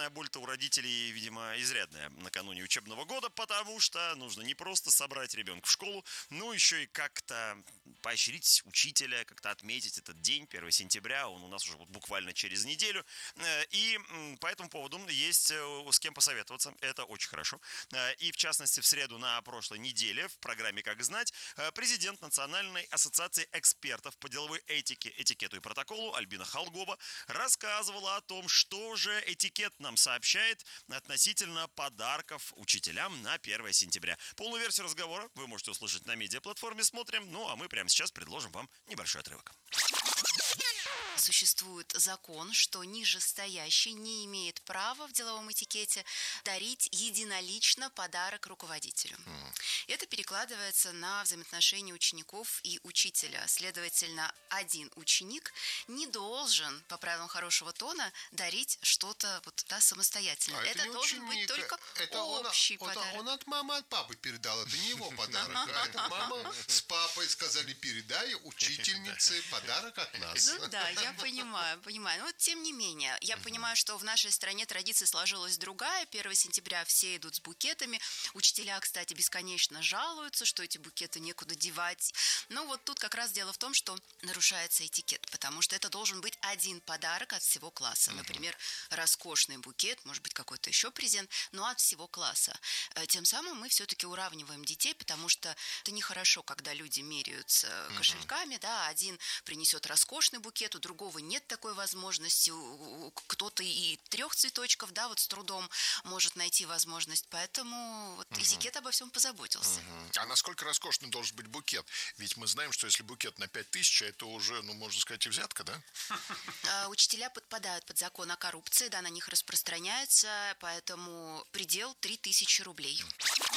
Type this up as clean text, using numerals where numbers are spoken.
головная боль-то у родителей, видимо, изрядная накануне учебного года, потому что нужно не просто собрать ребенка в школу, но еще и как-то поощрить учителя, как-то отметить этот день, 1 сентября, он у нас уже вот буквально через неделю. И по этому поводу есть с кем посоветоваться, это очень хорошо. И в частности, в среду на прошлой неделе в программе «Как знать» президент Национальной ассоциации экспертов по деловой этике, этикету и протоколу Альбина Холгова рассказывала о том, что же этикет нам сообщает относительно подарков учителям на 1 сентября. Полную версию разговора вы можете услышать на медиаплатформе «Смотрим». Ну, а мы прямо сейчас предложим вам небольшой отрывок. Существует закон, что нижестоящий не имеет права в деловом этикете дарить единолично подарок руководителю. Это перекладывается на взаимоотношения учеников и учителя. Следовательно, один ученик не должен, по правилам хорошего тона, дарить что-то самостоятельно. Это должен быть только общий подарок. Он от мамы, от папы передал, это не его подарок. А это мама с папой сказали: передай учительнице подарок от нас. Ну да, я понимаю. Но вот тем не менее, я понимаю, что в нашей стране традиция сложилась другая. 1 сентября все идут с букетами. Учителя, кстати, бесконечно жалуются, что эти букеты некуда девать. Но вот тут как раз дело в том, что нарушается этикет, потому что это должен быть один подарок от всего класса. Например, роскошный букет, может быть, какой-то еще презент, но от всего класса. Тем самым мы все-таки уравниваем детей, потому что это нехорошо, когда люди меряются кошельками, да, один принесет роскошный букет, у другого нет такой возможности, кто-то и 3 цветочков, да, вот с трудом может найти возможность, поэтому вот этикет обо всем позаботился. А насколько роскошный должен быть букет? Ведь мы знаем, что если букет на 5000, это уже, можно сказать, и взятка, да? Учителя подпадают под закон о коррупции, да, на них распространяется, поэтому предел 3000 рублей.